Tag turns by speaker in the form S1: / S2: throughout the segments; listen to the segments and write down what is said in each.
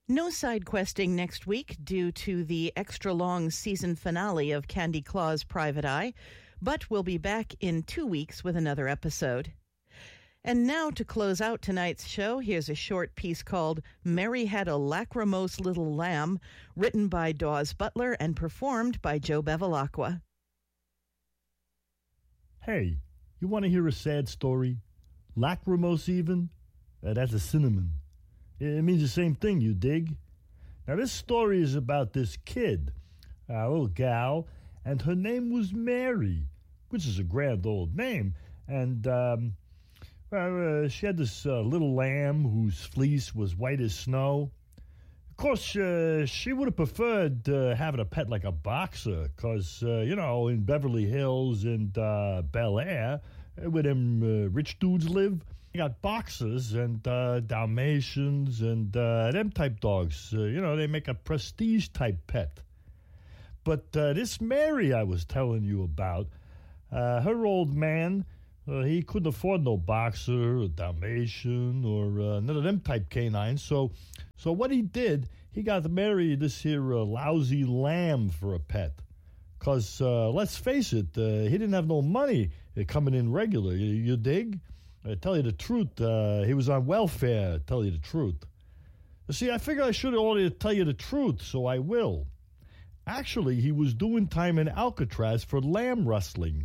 S1: No side questing next week due to the extra-long season finale of Candy Claw's Private Eye, but we'll be back in 2 weeks with another episode. And now to close out tonight's show, here's a short piece called Mary Had a Lachrymose Little Lamb, written by Dawes Butler and performed by Joe Bevilacqua.
S2: Hey, you want to hear a sad story? Lachrymose even? That's a synonym. It means the same thing, you dig? Now, this story is about this kid, a little gal, and her name was Mary, which is a grand old name. And, she had this little lamb whose fleece was white as snow. Of course, she would have preferred having a pet like a boxer, because, in Beverly Hills and Bel Air, where them rich dudes live, you got boxers and Dalmatians and them type dogs. They make a prestige-type pet. But this Mary I was telling you about, her old man, he couldn't afford no boxer or Dalmatian or none of them type canines. So what he did, he got Mary this here lousy lamb for a pet. Because, let's face it, he didn't have no money coming in regular. You dig? I tell you the truth, he was on welfare, tell you the truth. You see, I figure I should already tell you the truth, so I will. Actually, he was doing time in Alcatraz for lamb rustling.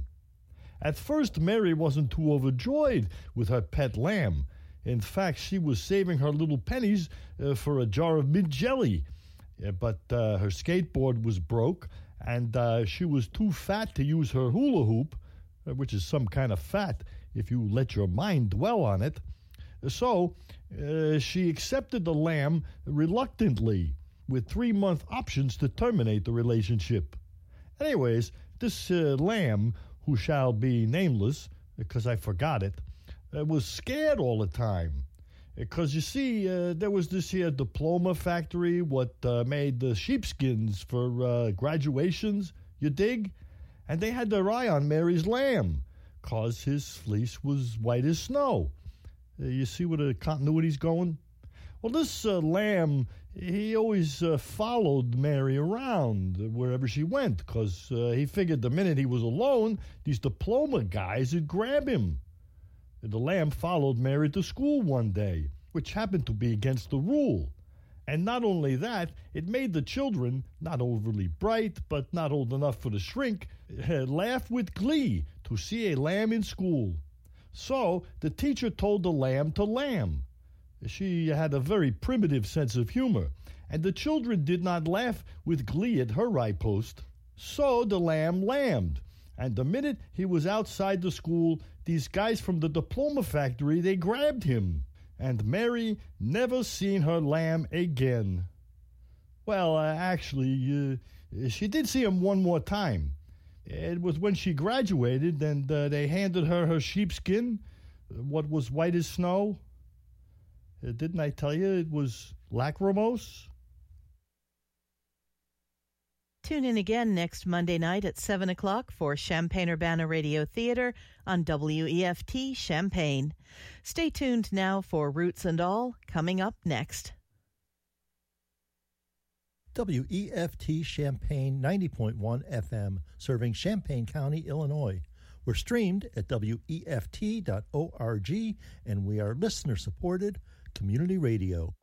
S2: At first, Mary wasn't too overjoyed with her pet lamb. In fact, she was saving her little pennies for a jar of mint jelly. But her skateboard was broke, and she was too fat to use her hula hoop, which is some kind of fat if you let your mind dwell on it. So she accepted the lamb reluctantly, with 3-month options to terminate the relationship. Anyways, this lamb, who shall be nameless, because I forgot it, was scared all the time. Because, you see, there was this here diploma factory, what made the sheepskins for graduations, you dig? And they had their eye on Mary's lamb, because his fleece was white as snow. You see where the continuity's going? Well, this lamb, he always followed Mary around wherever she went, because he figured the minute he was alone, these diploma guys would grab him. The lamb followed Mary to school one day, which happened to be against the rule. And not only that, it made the children, not overly bright, but not old enough for the shrink, laugh with glee to see a lamb in school. So the teacher told the lamb to lamb. She had a very primitive sense of humor, and the children did not laugh with glee at her eye post. So the lamb lambed, and the minute he was outside the school, these guys from the diploma factory, they grabbed him. And Mary never seen her lamb again. Well, actually, she did see him one more time. It was when she graduated, and they handed her sheepskin, what was white as snow. Didn't I tell you it was lachrymose?
S1: Tune in again next Monday night at 7 o'clock for Champaign-Urbana Radio Theater on WEFT Champaign. Stay tuned now for Roots and All, coming up next.
S3: WEFT Champaign 90.1 FM, serving Champaign County, Illinois. We're streamed at WEFT.org, and we are listener-supported community radio.